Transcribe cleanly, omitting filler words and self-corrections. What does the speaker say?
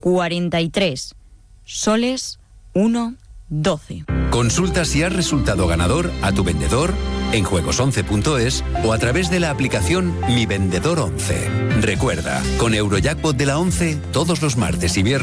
43, soles 1, 12. Consulta si has resultado ganador a tu vendedor en juegos11.es o a través de la aplicación Mi Vendedor 11. Recuerda, con Eurojackpot de la 11, todos los martes y viernes